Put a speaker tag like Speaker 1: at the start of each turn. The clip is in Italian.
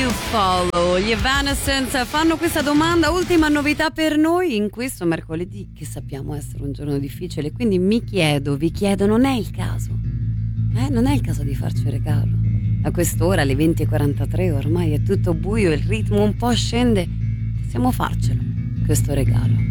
Speaker 1: Follow. Gli Evanescence fanno questa domanda, ultima novità per noi in questo mercoledì che sappiamo essere un giorno difficile, quindi vi chiedo, non è il caso? Non è il caso di farci un regalo? A quest'ora, alle 20:43, ormai è tutto buio, il ritmo un po' scende, possiamo farcelo, questo regalo.